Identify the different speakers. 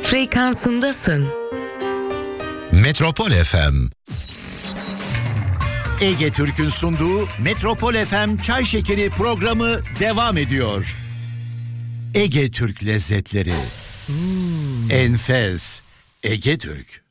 Speaker 1: frekansındasın.
Speaker 2: Metropol FM.
Speaker 3: Ege Türk'ün sunduğu Metropol FM Çay Şekeri programı devam ediyor. Ege Türk lezzetleri. Enfes. Ege Türk.